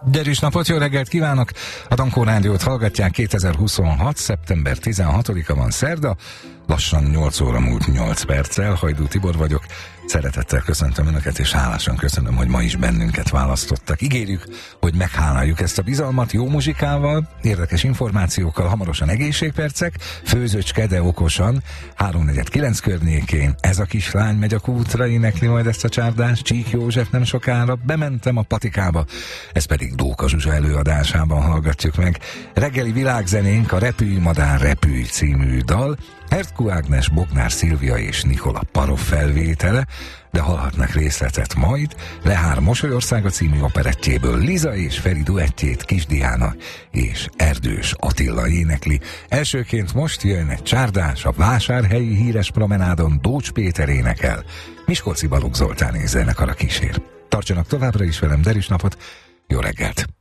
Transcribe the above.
Derűs napot, jó reggelt kívánok! A Dankó Rádiót hallgatják, 2026. szeptember 16-a van szerda, lassan 8 óra múlt 8 perccel, Hajdú Tibor vagyok. Szeretettel köszöntöm Önöket, és hálásan köszönöm, hogy ma is bennünket választottak. Ígérjük, hogy megháláljuk ezt a bizalmat jó muzsikával, érdekes információkkal, hamarosan egészségpercek, főzöcske, de okosan, 3:49 környékén. Ez a kislány megy a kútra, énekli majd ezt a csárdást, Csík József nem sokára, bementem a patikába, ez pedig Dóka Zsuzsa előadásában hallgatjuk meg. Reggeli világzenénk a Repülj Madár Repülj című dal, Hertkó Ágnes, Bognár Szilvia és Nikola Parov felvétele, de hallhatnak részletet majd Lehár Mosolyországa című operettjéből. Liza és Feri duettjét Kis Diana és Erdős Attila énekli. Elsőként most jön egy csárdás, a vásárhelyi híres promenádon Dócs Péter énekel, Miskolci Balogh Zoltán zenekara kísér. Tartsanak továbbra is velem, derűs napot, jó reggelt!